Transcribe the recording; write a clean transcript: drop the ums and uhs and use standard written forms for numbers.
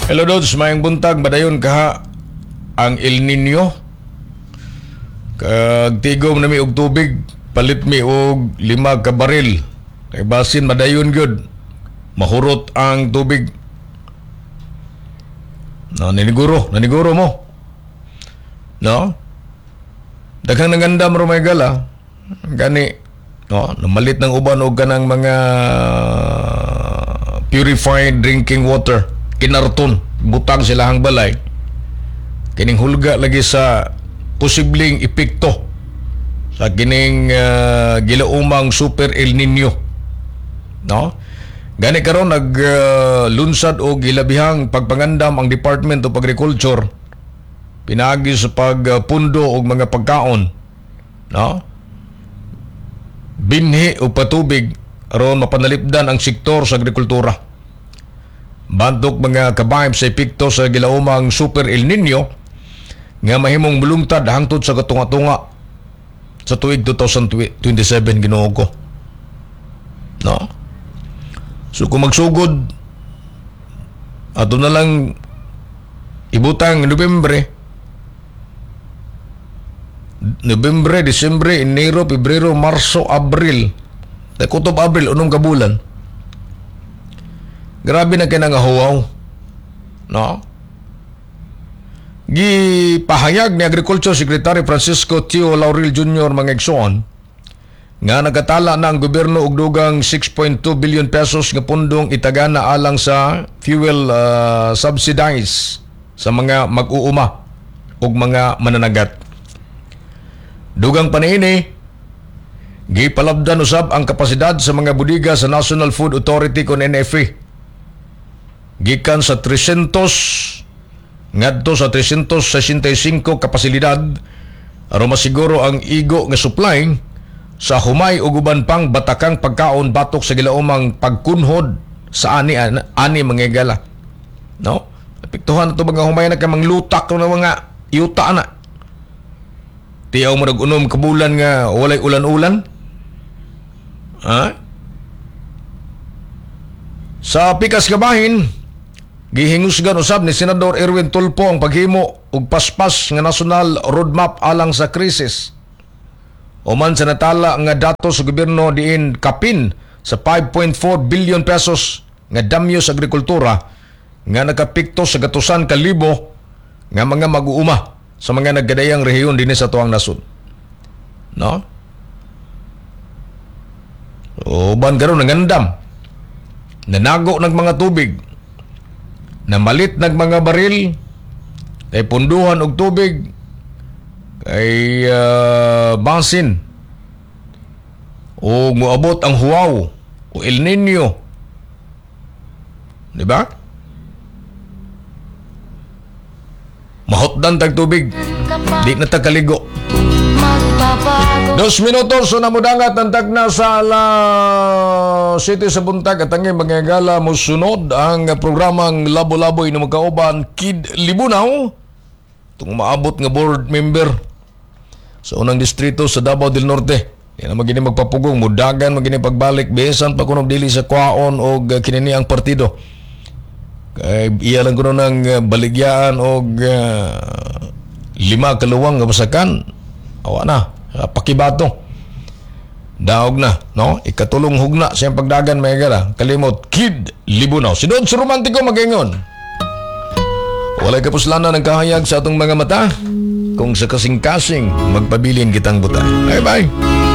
Hello Dods, mayang buntag, badayon kaha ang El Nino. Kag tigom na mi og tubig, palit mi og 5 ka baril. Kay basin madayon gyud. Mahurot ang tubig. Naniguro mo. No? Daghang nangandam ro may gala. Gani, no, namalit ng uban og kanang mga purified drinking water. Kinarton, butang silahang balay. Kining hulga lagi sa posibleng epekto sa kining gilaumang Super El Nino. No? Gani karon lunsad og gilabihang pagpangandam ang Department of Agriculture pinaagi sa pagpundo og mga pagkaon. No? Binhi o patubig aron mapanalipdan ang sektor sa agrikultura. Bantok mga kabayb sa epekto sa gilaumang Super El Nino nga mahimong mulungtad hangtod sa katunga-tunga sa tuig 2027 Ginoo ko. No? So kung magsugod ato na lang ibutang Nobyembre, Disyembre, Enero, Pebrero, Marso, Abril. Kutob Abril, unong kabulan. Grabe na kinang huwaw. No? Gipahayag ni Agriculture Secretary Francisco Tio Laurel Jr. mga igsoon nga nagatala na ang gobyerno og dugang 6.2 billion pesos nga pundong itagana alang sa fuel subsidize sa mga mag-uuma ug mga mananagat. Dugang paniini, gipalabdan usab ang kapasidad sa mga budiga sa National Food Authority kon NFA. Gikan sa 300 ngadto sa 365 kapasilidad aron masiguro ang igo nga supply sa humay ug uban pang batakang pagkaon batok sa gilaumang pagkunhod sa ani mga gala. No? Apektuhan ato mga humay na kay manglutak ng mga yuta na. Tiyaw mo nag-unom kabulan nga walay ulan-ulan. Ha? Sa pikas kabahin, gihingusgan usab ni Senador Erwin Tulfo ang paghimo og paspas nga national roadmap alang sa krisis. Oman sa natala nga datos sa gobyerno diin kapin sa 5.4 billion pesos nga damyo sa agrikultura nga nakapikto sa gatusan ka libo nga mga mag-uuma sa mga naggadayang rehiyon dinhi sa tuwang nasod. No? Uban karon nangandam. Nanago ng mga tubig. Namalit ng mga baril. Kay punduhan og tubig. Kay basin. O muabot ang huwaw. O El Nino. Diba? Mahotdan tag tubig. Di na tagkaligo. 2 minutos so namudangat ang tagna sa City sa buntag at ang mga gala mo sunod ang programang Labo-Laboy na magkauban Kid Libunaw. Itong maabot nga board member sa unang distrito sa Davao del Norte. Yan ang magini magpapugong, mudagan magini pagbalik besan pa kuno dili sa kwaon o kinini ang partido. Kay iya lang kuno ng baligyaan og 5 kaluwang nga basakan. Awa na, pakibato. Daog na, no? Ikatulong hugna siyang pagdagan may gara. Kalimot, Kid Libunaw. Sinod sa romantiko mag-ingon. Walay kapuslanan ng kahayag sa atong mga mata. Kung sa kasing-kasing, magpabilin kitang buta. Bye-bye.